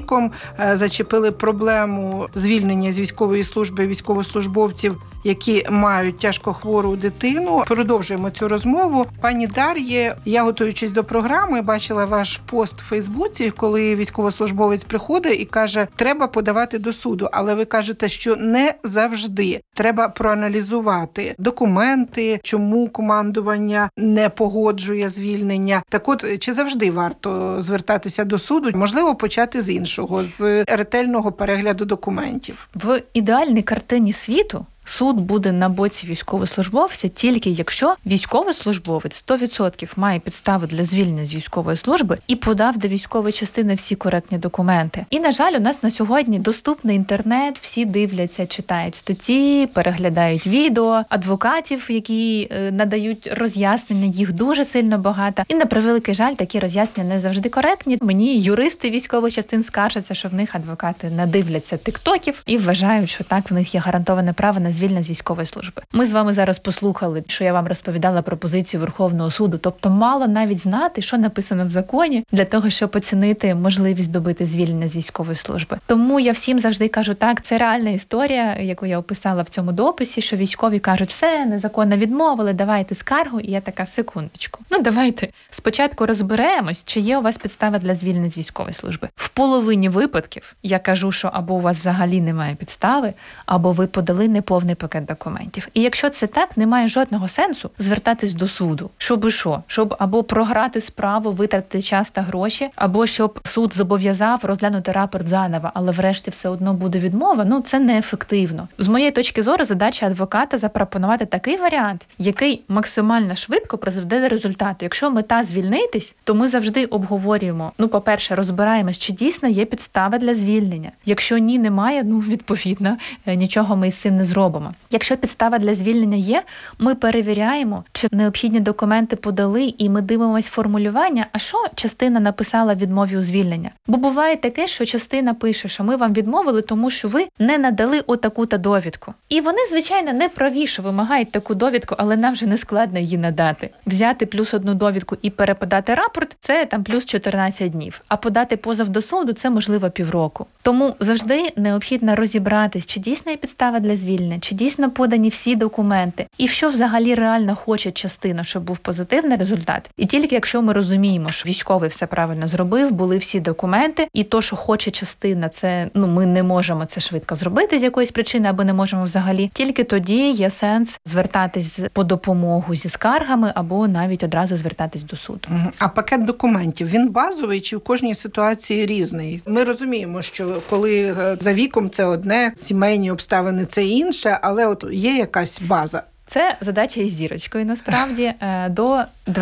цілком зачепили проблему звільнення з військової служби військовослужбовців, які мають тяжкохвору дитину. Продовжуємо цю розмову. Пані Дар'є, я, готуючись до програми, бачила ваш пост в Фейсбуці, коли військовослужбовець приходить і каже, треба подавати до суду. Але ви кажете, що не завжди. Треба проаналізувати документи, чому командування не погоджує звільнення. Так от, чи завжди варто звертатися до суду? Можливо, почати з іншого, з ретельного перегляду документів. В ідеальній картині світу суд буде на боці військовослужбовця тільки якщо військовослужбовець 100% має підстави для звільнення з військової служби і подав до військової частини всі коректні документи. І, на жаль, у нас на сьогодні доступний інтернет, всі дивляться, читають статті, переглядають відео, адвокатів, які надають роз'яснення, їх дуже сильно багато. І, на превеликий жаль, такі роз'яснення не завжди коректні. Мені юристи військових частин скаржаться, що в них адвокати надивляться тіктоків і вважають, що так в них є гарантоване право на звільнення з військової служби. Ми з вами зараз послухали, що я вам розповідала про позицію Верховного суду. Тобто мало навіть знати, що написано в законі, для того, щоб оцінити можливість добити звільнення з військової служби. Тому я всім завжди кажу, так, це реальна історія, яку я описала в цьому дописі, що військові кажуть, все, незаконно відмовили, давайте скаргу. І я така, секундочку. Давайте спочатку розберемось, чи є у вас підстава для звільнення з військової служби. В половині випадків я кажу, що або у вас взагалі немає підстави, або ви подали неповний пакет документів. І якщо це так, немає жодного сенсу звертатись до суду. Щоб або програти справу, витратити час та гроші, або щоб суд зобов'язав розглянути рапорт заново, але врешті все одно буде відмова, це неефективно. З моєї точки зору, задача адвоката запропонувати такий варіант, який максимально швидко призведе до результату. Якщо мета звільнитись, то ми завжди обговорюємо, по-перше, розбираємось, чи дійсно є підстава для звільнення. Якщо ні, немає, відповідно, нічого ми з цим не зробимо. Якщо підстава для звільнення є, ми перевіряємо, чи необхідні документи подали, і ми дивимось формулювання, а що частина написала в відмові у звільнення. Бо буває таке, що частина пише, що ми вам відмовили, тому що ви не надали отаку-то довідку. І вони, звичайно, не праві, що вимагають таку довідку, але нам вже не складно її надати. Взяти плюс одну довідку і переподати рапорт – це плюс 14 днів. А подати позов до суду – це, можливо, півроку. Тому завжди необхідно розібратись, чи дійсно є підстава для звільнення, чи дійсно подані всі документи, і що взагалі реально хоче частина, щоб був позитивний результат. І тільки якщо ми розуміємо, що військовий все правильно зробив, були всі документи, і то, що хоче частина, це, ми не можемо це швидко зробити з якоїсь причини, або не можемо взагалі, тільки тоді є сенс звертатись по допомогу зі скаргами, або навіть одразу звертатись до суду. А пакет документів, він базовий чи в кожній ситуації різний? Ми розуміємо, що коли за віком це одне, сімейні обставини це інше, але є якась база. Це задача із зірочкою, насправді. До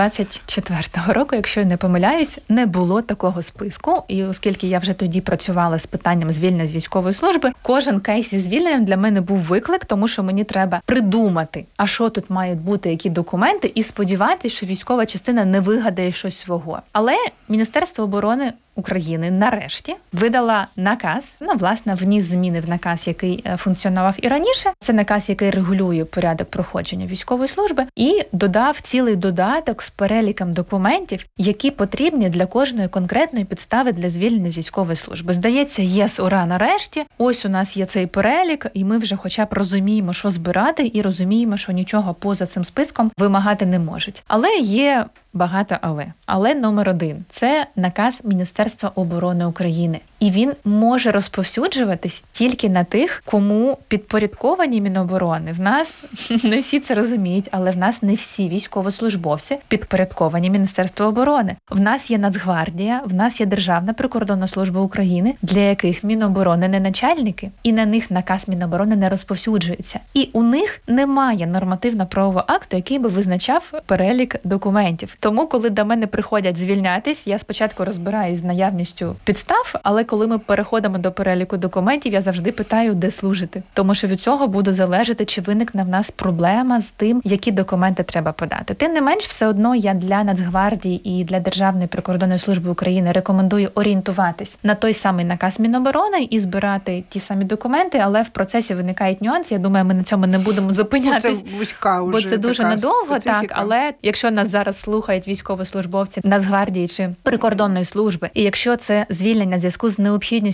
24-го року, якщо я не помиляюсь, не було такого списку. І оскільки я вже тоді працювала з питанням звільнення з військової служби, кожен кейс зі звільненням для мене був виклик, тому що мені треба придумати, а що тут мають бути, які документи, і сподіватися, що військова частина не вигадає щось свого. Але Міністерство оборони України нарешті видала наказ, власне, вніс зміни в наказ, який функціонував і раніше. Це наказ, який регулює порядок проходження військової служби, і додав цілий додаток з переліком документів, які потрібні для кожної конкретної підстави для звільнення з військової служби. Здається, єс, ура, нарешті, ось у нас є цей перелік, і ми вже хоча б розуміємо, що збирати, і розуміємо, що нічого поза цим списком вимагати не можуть. Але є багато але. Але номер 1 – це наказ Міністерства оборони України. І він може розповсюджуватись тільки на тих, кому підпорядковані Міноборони. В нас не всі це розуміють, але в нас не всі військовослужбовці підпорядковані Міністерству оборони. В нас є Нацгвардія, в нас є Державна прикордонна служба України, для яких Міноборони не начальники, і на них наказ Міноборони не розповсюджується. І у них немає нормативно-правового акту, який би визначав перелік документів. Тому, коли до мене приходять звільнятись, я спочатку розбираюсь з наявністю підстав, але коли ми переходимо до переліку документів, я завжди питаю, де служити. Тому що від цього буде залежати, чи виникне в нас проблема з тим, які документи треба подати. Тим не менш, все одно я для Нацгвардії і для Державної прикордонної служби України рекомендую орієнтуватись на той самий наказ Міноборони і збирати ті самі документи, але в процесі виникають нюанси. Я думаю, ми на цьому не будемо зупинятись. Це вузька вже, бо це дуже надовго, специфіка. Так, але якщо нас зараз слухають військовослужбовці Нацгвардії чи прикордонної служби, і якщо це звільнення в зв'язку з необхідністю